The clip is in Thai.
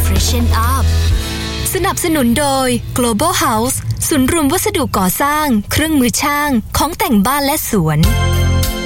Freshen up สนับสนุนโดย Global House ศูนย์รวมวัสดุก่อสร้างเครื่องมือช่างของแต่งบ้านและสวน